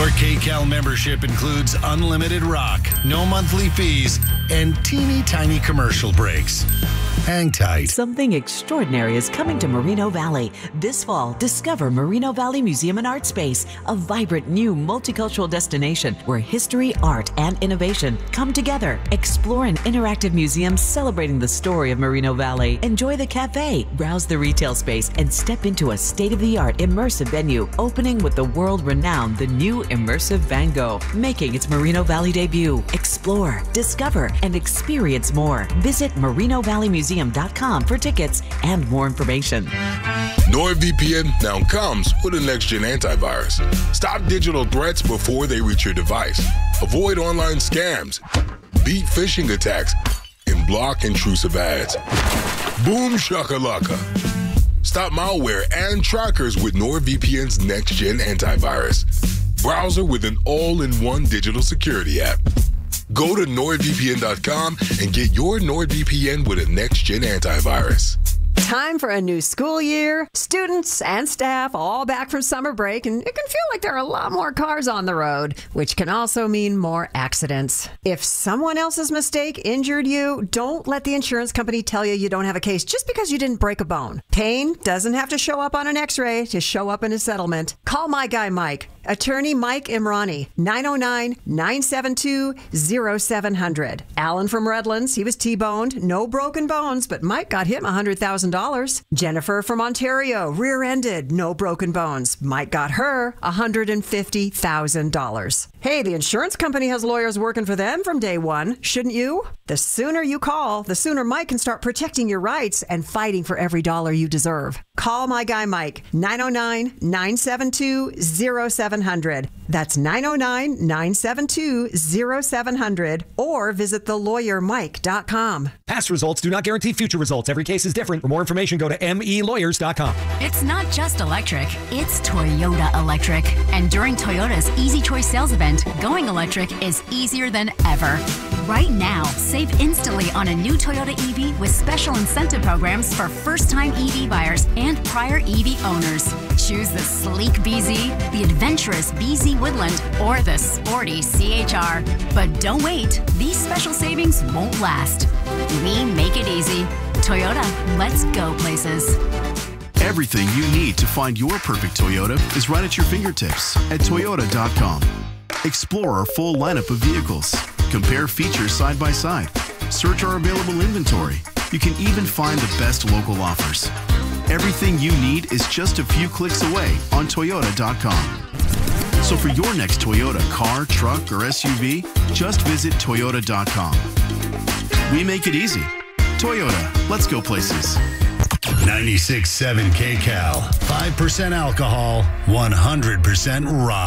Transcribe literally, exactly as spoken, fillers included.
Your K-Cal membership includes unlimited rock, no monthly fees, and teeny tiny commercial breaks. Hang tight. Something extraordinary is coming to Moreno Valley. This fall, discover Moreno Valley Museum and Art Space, a vibrant new multicultural destination where history, art, and innovation come together. Explore an interactive museum celebrating the story of Moreno Valley. Enjoy the cafe, browse the retail space, and step into a state-of-the-art immersive venue, opening with the world-renowned The New Immersive Van Gogh, making its Moreno Valley debut. Explore, discover, and experience more. Visit Moreno Valley Museum dot com for tickets and more information. NordVPN now comes with a next-gen antivirus. Stop digital threats before they reach your device. Avoid online scams, beat phishing attacks, and block intrusive ads. Boom shakalaka. Stop malware and trackers with NordVPN's next-gen antivirus. Browser with an all-in-one digital security app. Go to Nord V P N dot com and get your NordVPN with a next-gen antivirus. Time for a new school year. Students and staff all back from summer break, and it can feel like there are a lot more cars on the road, which can also mean more accidents. If someone else's mistake injured you, don't let the insurance company tell you you don't have a case just because you didn't break a bone. Pain doesn't have to show up on an x-ray to show up in a settlement. Call my guy Mike, attorney Mike Imrani, nine oh nine, nine seven two, oh seven hundred. Alan from Redlands, he was T-boned, no broken bones, but Mike got him one hundred thousand dollars. Jennifer from Ontario, rear-ended, no broken bones. Mike got her one hundred fifty thousand dollars. Hey, the insurance company has lawyers working for them from day one, shouldn't you? The sooner you call, the sooner Mike can start protecting your rights and fighting for every dollar you deserve. Call my guy Mike, nine oh nine, nine seven two, oh seven hundred. That's nine oh nine, nine seven two, oh seven hundred, or visit the lawyer mike dot com. Past results do not guarantee future results. Every case is different. For more information, go to M E lawyers dot com. It's not just electric, it's Toyota Electric. And during Toyota's Easy Choice sales event, going electric is easier than ever. Right now, save instantly on a new Toyota E V with special incentive programs for first-time E V buyers and prior E V owners. Choose the sleek B Z, the adventurous B Z Woodland, or the sporty C H R. But don't wait, these special savings won't last. We make it easy. Toyota, let's go places. Everything you need to find your perfect Toyota is right at your fingertips at Toyota dot com. Explore our full lineup of vehicles. Compare features side by side. Search our available inventory. You can even find the best local offers. Everything you need is just a few clicks away on Toyota dot com. So for your next Toyota car, truck, or S U V, just visit Toyota dot com. We make it easy. Toyota, let's go places. ninety-six point seven K-Cal, five percent alcohol, one hundred percent rock.